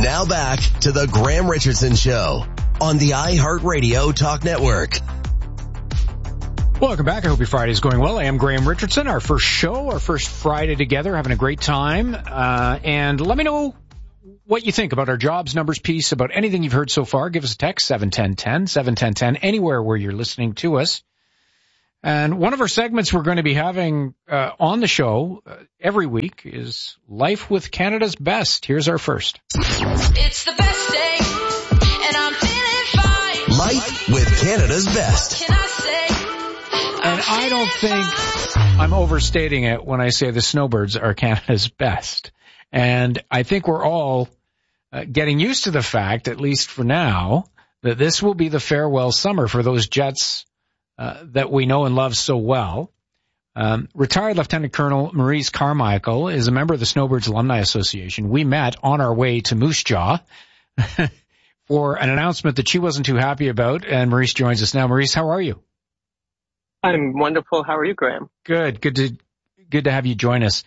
Now back to the Graham Richardson Show on the iHeartRadio Talk Network. Welcome back. I hope your Friday is going well. I am Graham Richardson. Our first show, our first Friday together, having a great time. And let me know what you think about our jobs numbers piece, about anything you've heard so far. Give us a text, 71010, 71010, anywhere where you're listening to us. And one of our segments we're going to be having on the show every week is Life with Canada's Best. Here's our first. It's the best day, and I'm feeling fine. Life with Canada's Best. Can I say? And I don't think I'm overstating it when I say the Snowbirds are Canada's best. And I think we're all getting used to the fact, at least for now, that this will be the farewell summer for those Jets that we know and love so well. Retired Lieutenant Colonel Maurice Carmichael is a member of the Snowbirds Alumni Association. We met on our way to Moose Jaw for an announcement that she wasn't too happy about, and Maurice joins us now. Maurice, how are you? I'm wonderful. How are you, Graham? Good to have you join us.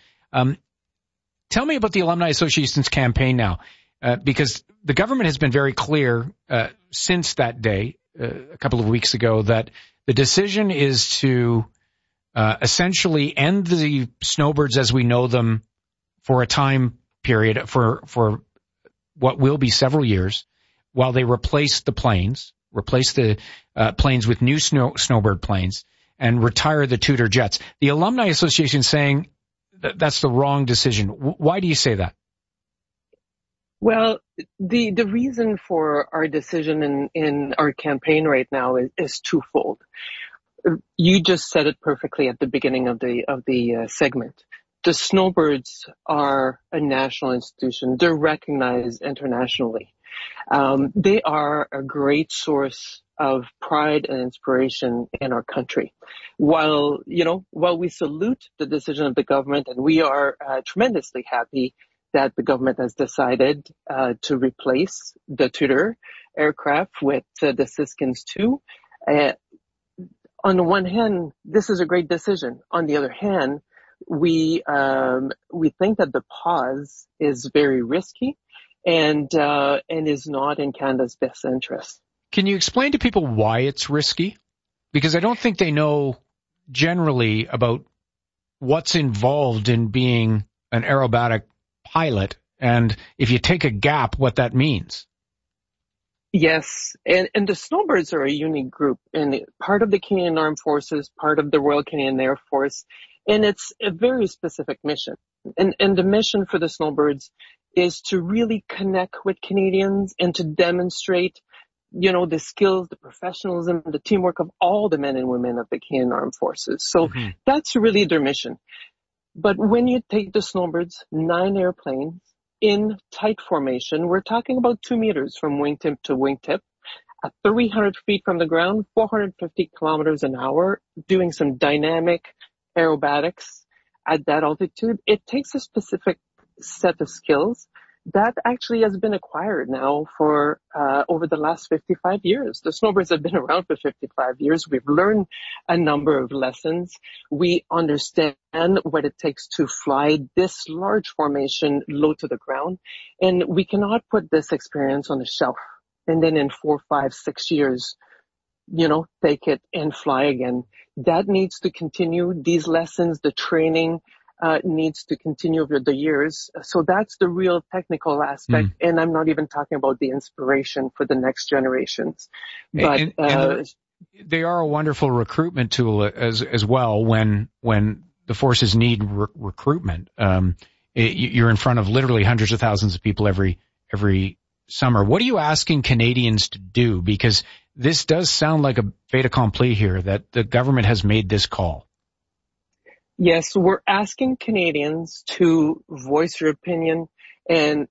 Tell me about the Alumni Association's campaign now, because the government has been very clear since that day, a couple of weeks ago, that the decision is to essentially end the Snowbirds as we know them for a time period, for what will be several years, while they replace the planes with new Snowbird planes, and retire the Tudor Jets. The Alumni Association is saying that that's the wrong decision. Why do you say that? Well, the reason for our decision in our campaign right now is twofold. You just said it perfectly at the beginning of the segment. The Snowbirds are a national institution. They're recognized internationally. They are a great source of pride and inspiration in our country. While we salute the decision of the government, and we are tremendously happy that the government has decided to replace the Tudor aircraft with the Siskins II. On the one hand, this is a great decision. On the other hand, we think that the pause is very risky and is not in Canada's best interest. Can you explain to people why it's risky? Because I don't think they know generally about what's involved in being an aerobatic pilot, and if you take a gap, what that means. Yes, and the Snowbirds are a unique group, and part of the Canadian Armed Forces, part of the Royal Canadian Air Force, and it's a very specific mission. And the mission for the Snowbirds is to really connect with Canadians and to demonstrate the skills, the professionalism, the teamwork of all the men and women of the Canadian Armed Forces. So that's really their mission. But when you take the Snowbirds, 9 airplanes in tight formation, we're talking about 2 meters from wingtip to wingtip, at 300 feet from the ground, 450 kilometers an hour, doing some dynamic aerobatics at that altitude. It takes a specific set of skills that actually has been acquired now for over the last 55 years. The Snowbirds have been around for 55 years. We've learned a number of lessons. We understand what it takes to fly this large formation low to the ground. And we cannot put this experience on the shelf and then in 4, 5, 6 years, take it and fly again. That needs to continue. These lessons, the training, needs to continue over the years. So that's the real technical aspect. And I'm not even talking about the inspiration for the next generations. But and they are a wonderful recruitment tool as well when the forces need recruitment. You're in front of literally hundreds of thousands of people every summer. What are you asking Canadians to do? Because this does sound like a fait accompli here, that the government has made this call. Yes, we're asking Canadians to voice your opinion and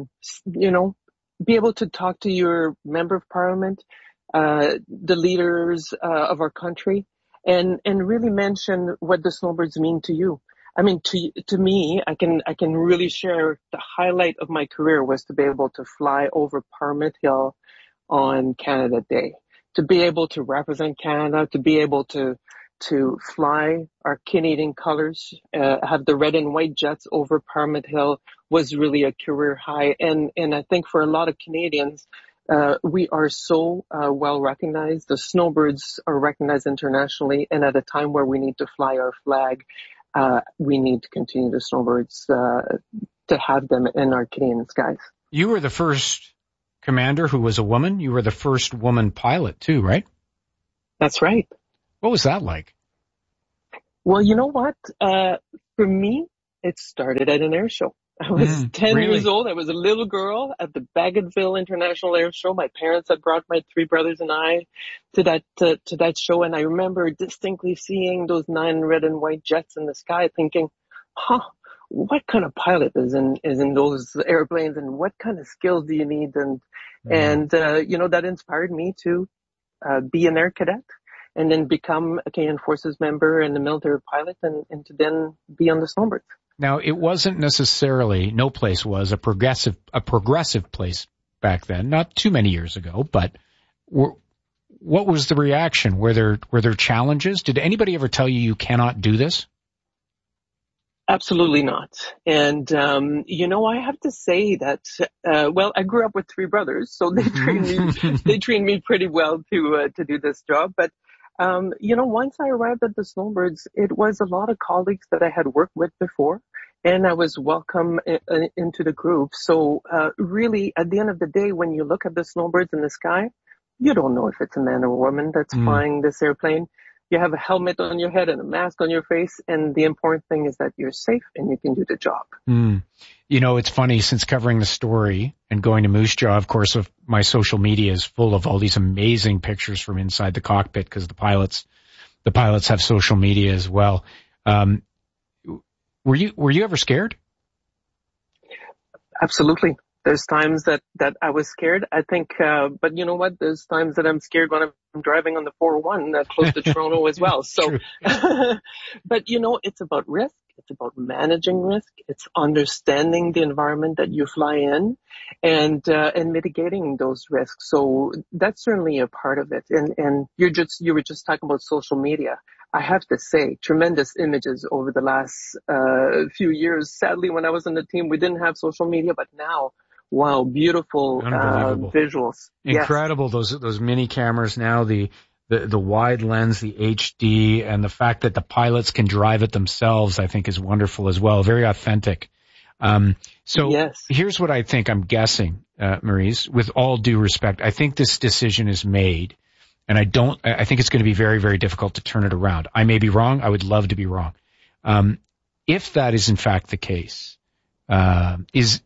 be able to talk to your member of parliament, the leaders of our country, and really mention what the Snowbirds mean to you. I mean, to me, I can really share the highlight of my career was to be able to fly over Parliament Hill on Canada Day, to be able to represent Canada, to be able to to fly our Canadian colors, have the red and white jets over Parliament Hill was really a career high. And I think for a lot of Canadians, we are so well recognized. The snowbirds are recognized internationally. And at a time where we need to fly our flag, we need to continue the snowbirds to have them in our Canadian skies. You were the first commander who was a woman. You were the first woman pilot too, right? That's right. What was that like? Well, you know what? For me, it started at an air show. I was 10 years old. I was a little girl at the Bagotville International Air Show. My parents had brought my three brothers and I to that show. And I remember distinctly seeing those 9 red and white jets in the sky thinking, what kind of pilot is in those airplanes and what kind of skills do you need? And that inspired me to be an air cadet and then become a Canadian Forces member and a military pilot and to then be on the snowbirds. Now, it wasn't necessarily, no place was a progressive place back then, not too many years ago, but what was the reaction? Were there challenges? Did anybody ever tell you cannot do this? Absolutely not. And, I have to say that, I grew up with 3 brothers, so they trained me pretty well to do this job. But, once I arrived at the snowbirds, it was a lot of colleagues that I had worked with before, and I was welcome into the group. So, really, at the end of the day, when you look at the snowbirds in the sky, you don't know if it's a man or a woman that's flying this airplane. You have a helmet on your head and a mask on your face, and the important thing is that you're safe and you can do the job. It's funny, since covering the story and going to Moose Jaw, of course, my social media is full of all these amazing pictures from inside the cockpit because the pilots have social media as well. Were you ever scared? Absolutely. There's times that I was scared, I think, but you know what? There's times that I'm scared when I'm driving on the 401 close to Toronto as well. So, but it's about risk. It's about managing risk. It's understanding the environment that you fly in and mitigating those risks. So that's certainly a part of it. And you were just talking about social media. I have to say, tremendous images over the last few years. Sadly, when I was on the team, we didn't have social media, but now, wow, beautiful visuals. Incredible, yes. Those mini cameras now, the wide lens, the HD, and the fact that the pilots can drive it themselves, I think is wonderful as well. Very authentic. Here's what I think. I'm guessing, Maryse, with all due respect, I think this decision is made. And I think it's going to be very, very difficult to turn it around. I may be wrong. I would love to be wrong. If that is in fact the case, I'm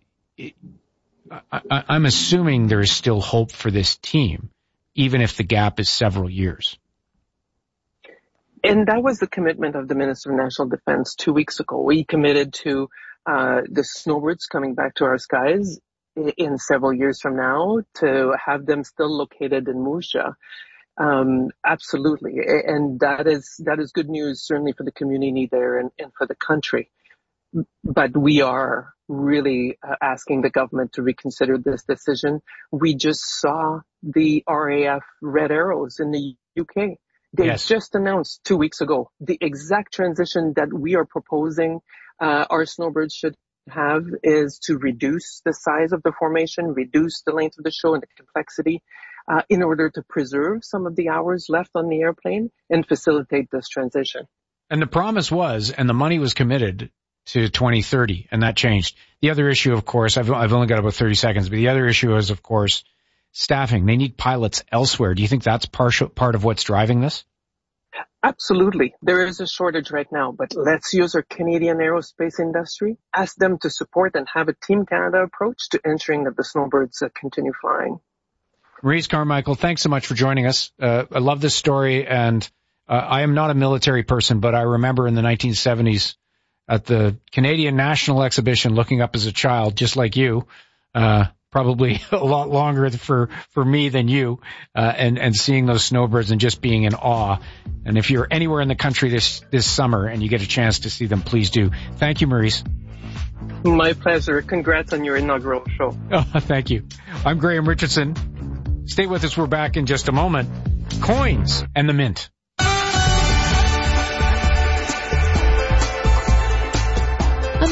assuming there is still hope for this team, even if the gap is several years. And that was the commitment of the Minister of National Defense 2 weeks ago. We committed to the snowbirds coming back to our skies in several years from now to have them still located in Moose Jaw. Absolutely. And that is good news, certainly for the community there and for the country. But we are really asking the government to reconsider this decision. We just saw the RAF Red Arrows in the UK. They just announced 2 weeks ago the exact transition that we are proposing our snowbirds should have is to reduce the size of the formation, reduce the length of the show and the complexity, in order to preserve some of the hours left on the airplane and facilitate this transition. And the promise was, and the money was committed to 2030, and that changed. The other issue, of course, I've only got about 30 seconds, but the other issue is, of course, staffing. They need pilots elsewhere. Do you think that's part of what's driving this? Absolutely. There is a shortage right now, but let's use our Canadian aerospace industry, ask them to support and have a Team Canada approach to ensuring that the snowbirds continue flying. Maryse Carmichael, thanks so much for joining us. I love this story, and I am not a military person, but I remember in the 1970s at the Canadian National Exhibition looking up as a child, just like you, probably a lot longer for me than you, and seeing those snowbirds and just being in awe. And if you're anywhere in the country this summer and you get a chance to see them, please do. Thank you, Maryse. My pleasure. Congrats on your inaugural show. Oh, thank you. I'm Graham Richardson. Stay with us. We're back in just a moment. Coins and the Mint.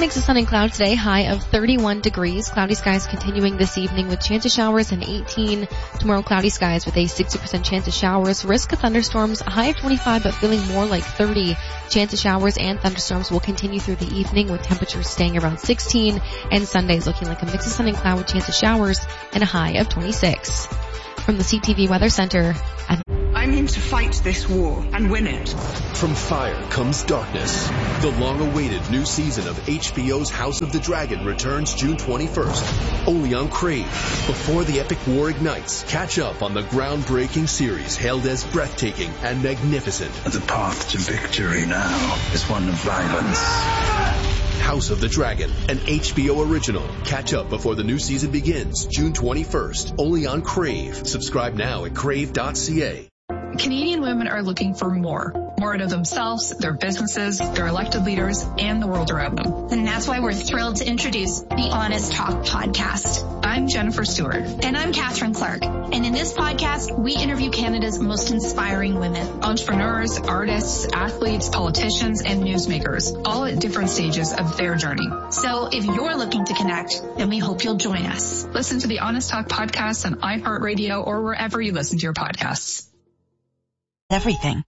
mix of sun and clouds today, high of 31 degrees. Cloudy skies continuing this evening with chance of showers and 18. Tomorrow, cloudy skies with a 60% chance of showers. Risk of thunderstorms, a high of 25 but feeling more like 30. Chance of showers and thunderstorms will continue through the evening with temperatures staying around 16. And Sunday's looking like a mix of sun and cloud with chance of showers and a high of 26. From the CTV Weather Center, I mean to fight this war and win it. From fire comes darkness. The long-awaited new season of HBO's House of the Dragon returns June 21st, only on Crave. Before the epic war ignites, catch up on the groundbreaking series hailed as breathtaking and magnificent. The path to victory now is one of violence. House of the Dragon, an HBO original. Catch up before the new season begins, June 21st, only on Crave. Subscribe now at crave.ca. Canadian women are looking for more out of themselves, their businesses, their elected leaders, and the world around them. And that's why we're thrilled to introduce the Honest Talk podcast. I'm Jennifer Stewart. And I'm Catherine Clark. And in this podcast, we interview Canada's most inspiring women. Entrepreneurs, artists, athletes, politicians, and newsmakers, all at different stages of their journey. So if you're looking to connect, then we hope you'll join us. Listen to the Honest Talk podcast on iHeartRadio or wherever you listen to your podcasts. Everything.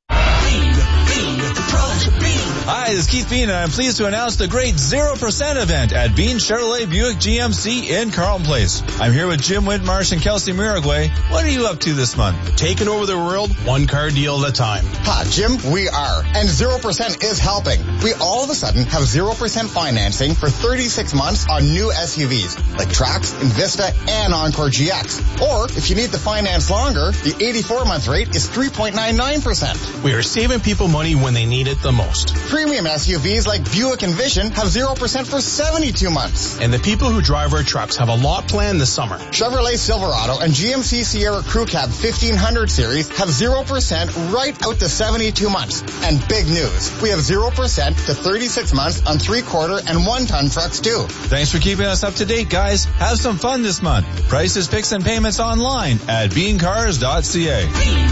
Hi, this is Keith Bean, and I'm pleased to announce the great 0% event at Bean Chevrolet Buick GMC in Carlton Place. I'm here with Jim Whitmarsh and Kelsey Miragway. What are you up to this month? Taking over the world, one car deal at a time. Ha, Jim, we are. And 0% is helping. We all of a sudden have 0% financing for 36 months on new SUVs like Trax, Invista, and Encore GX. Or if you need to finance longer, the 84-month rate is 3.99%. We are saving people money when they need it the most. Premium SUVs like Buick and Vision have 0% for 72 months. And the people who drive our trucks have a lot planned this summer. Chevrolet Silverado and GMC Sierra Crew Cab 1500 series have 0% right out to 72 months. And big news, we have 0% to 36 months on 3/4 and 1-ton trucks too. Thanks for keeping us up to date, guys. Have some fun this month. Prices, picks, and payments online at beancars.ca.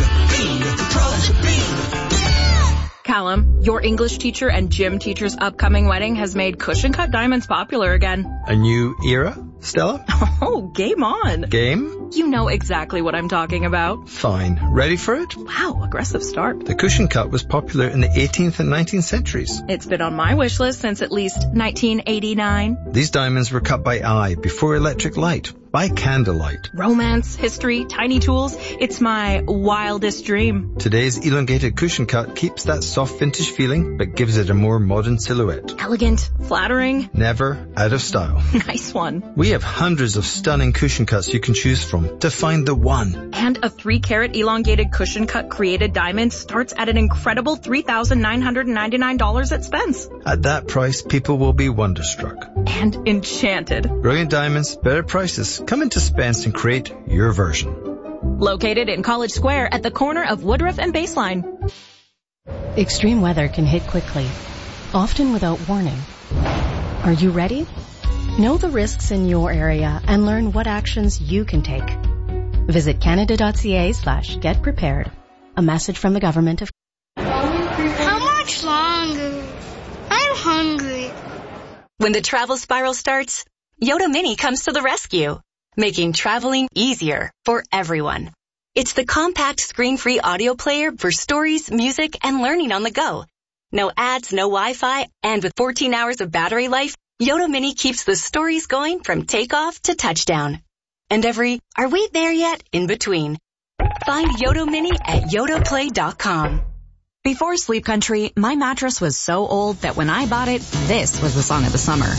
Callum, your English teacher and gym teacher's upcoming wedding has made cushion-cut diamonds popular again. A new era, Stella? Oh, game on. Game? You know exactly what I'm talking about. Fine. Ready for it? Wow, aggressive start. The cushion cut was popular in the 18th and 19th centuries. It's been on my wish list since at least 1989. These diamonds were cut by eye before electric light. By candlelight. Romance, history, tiny tools. It's my wildest dream. Today's elongated cushion cut keeps that soft vintage feeling, but gives it a more modern silhouette. Elegant, flattering. Never out of style. Nice one. We have hundreds of stunning cushion cuts you can choose from to find the one. And a 3-carat elongated cushion cut created diamond starts at an incredible $3,999 at Spence. At that price, people will be wonderstruck. And enchanted. Brilliant diamonds, better prices. Come into Spence and create your version. Located in College Square at the corner of Woodruff and Baseline. Extreme weather can hit quickly, often without warning. Are you ready? Know the risks in your area and learn what actions you can take. Visit canada.ca/getprepared. A message from the government of... How much longer? I'm hungry. When the travel spiral starts, Yoda Mini comes to the rescue, making traveling easier for everyone. It's the compact screen-free audio player for stories, music, and learning on the go. No ads, no Wi-Fi, and with 14 hours of battery life, Yoda Mini keeps the stories going from takeoff to touchdown. And every, are we there yet, in between. Find Yoda Mini at yodaplay.com. Before Sleep Country, my mattress was so old that when I bought it, this was the song of the summer.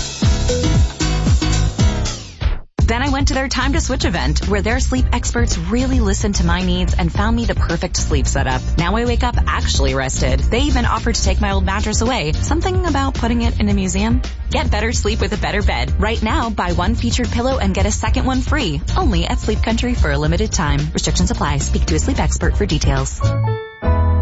Then I went to their Time to Switch event, where their sleep experts really listened to my needs and found me the perfect sleep setup. Now I wake up actually rested. They even offered to take my old mattress away. Something about putting it in a museum? Get better sleep with a better bed. Right now, buy one featured pillow and get a second one free. Only at Sleep Country for a limited time. Restrictions apply. Speak to a sleep expert for details.